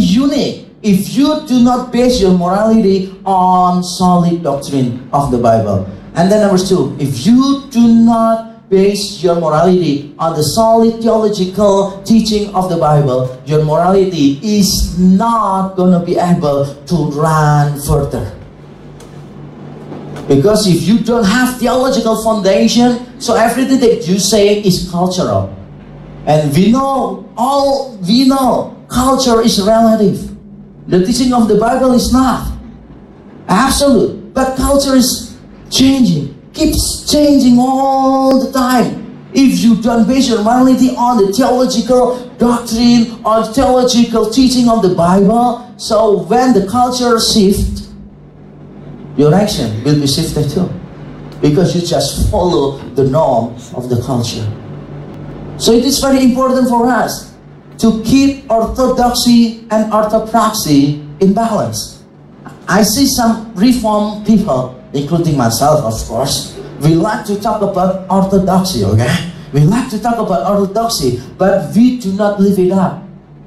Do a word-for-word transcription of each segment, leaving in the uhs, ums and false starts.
unique if you do not base your morality on solid doctrine of the Bible. And then number two, if you do not base your morality on the solid theological teaching of the Bible, your morality is not going to be able to run further. Because if you don't have theological foundation, so everything that you say is cultural. And we know, all we know, culture is relative. The teaching of the Bible is not absolute, but culture is changing, keeps changing all the time. If you don't base your morality on the theological doctrine or theological teaching of the Bible, so when the culture shifts, your action will be shifted too. Because you just follow the norm of the culture. So it is very important for us to keep orthodoxy and orthopraxy in balance. I see some Reformed people, including myself of course, we like to talk about orthodoxy, okay? We like to talk about orthodoxy, but we do not live it up.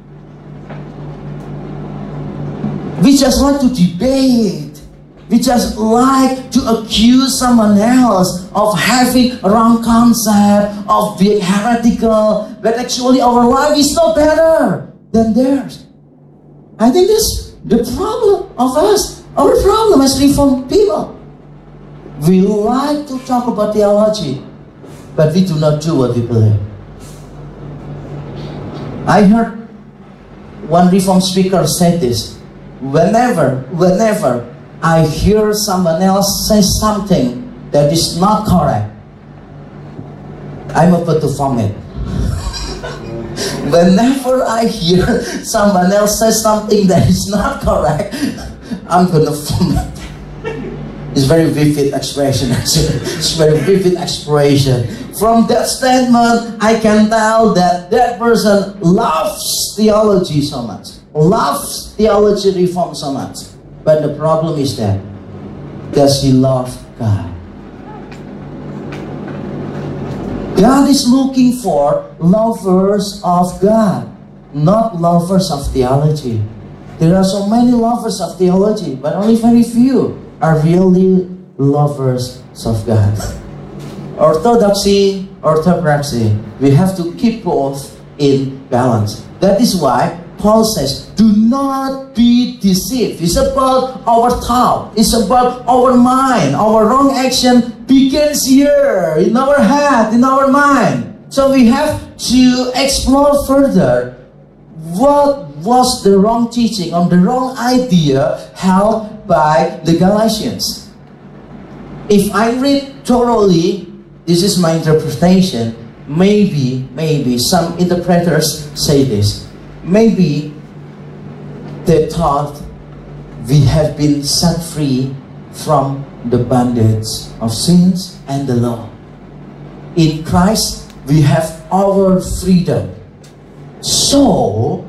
We just like to debate. We just like to accuse someone else of having a wrong concept, of being heretical, but actually our life is no better than theirs. I think this is the problem of us, our problem as Reformed people. We like to talk about theology, but we do not do what we believe. I heard one Reformed speaker say this, whenever, whenever I hear someone else say something that is not correct, I'm about to vomit. Whenever I hear someone else say something that is not correct, I'm gonna vomit. It's very vivid expression, actually. It's very vivid expression. From that statement, I can tell that that person loves theology so much, loves theology reform so much. But the problem is that, does he love God? God is looking for lovers of God, not lovers of theology. There are so many lovers of theology, but only very few are really lovers of God. Orthodoxy, orthopraxy, we have to keep both in balance. That is why Paul says, do not be deceived. It's about our thought. It's about our mind. Our wrong action begins here, in our head, in our mind. So we have to explore further what was the wrong teaching or the wrong idea held by the Galatians. If I read thoroughly, this is my interpretation, maybe, maybe some interpreters say this. Maybe they thought we have been set free from the bondage of sins and the law. In Christ, we have our freedom. So,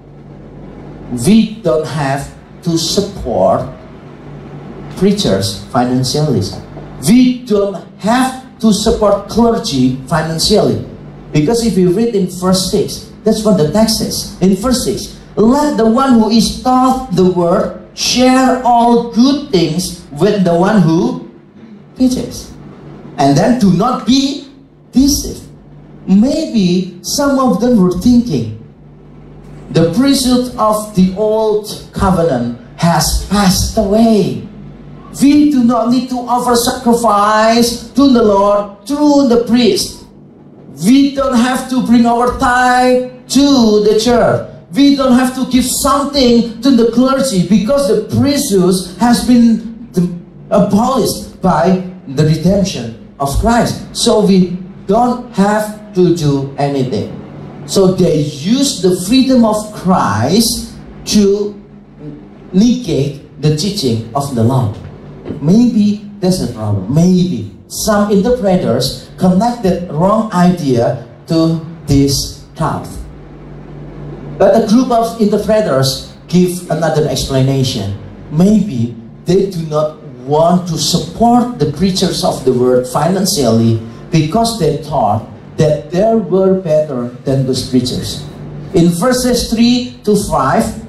we don't have to support preachers financially. We don't have to support clergy financially. Because if you read in verse six, that's what the text says. In verse six, let the one who is taught the word share all good things with the one who teaches. And then do not be deceived. Maybe some of them were thinking, the priesthood of the old covenant has passed away. We do not need to offer sacrifice to the Lord through the priest. We don't have to bring our tithe to the church. We don't have to give something to the clergy because the priesthood has been abolished by the redemption of Christ. So we don't have to do anything. So they use the freedom of Christ to negate the teaching of the Lord. Maybe that's a problem. Maybe some interpreters connected wrong idea to this thought. But a group of interpreters give another explanation. Maybe they do not want to support the preachers of the word financially because they thought that they were better than those preachers. In verses three to five,